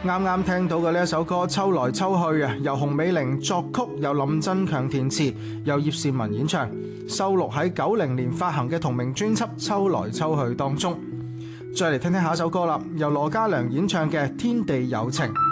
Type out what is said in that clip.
啱啱聽到嘅呢一首歌《秋來秋去》啊，由洪美玲作曲，由林振強填詞，由葉倩文演唱，收錄喺90年發行嘅同名專輯《秋來秋去》當中。再嚟聽聽下一首歌啦，由羅嘉良演唱嘅《天地有情》。